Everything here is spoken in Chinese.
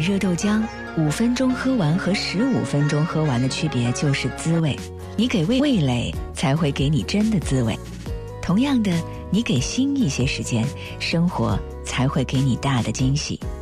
热豆浆，5分钟喝完和15分钟喝完的区别就是滋味。你给味蕾，才会给你真的滋味。同样的，你给心一些时间，生活才会给你大的惊喜。